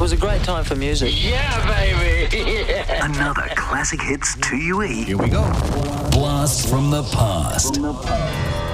was a great time for music. Yeah, baby! Yeah. Another Classic Hits 2UE. Here we go. Blast from the past.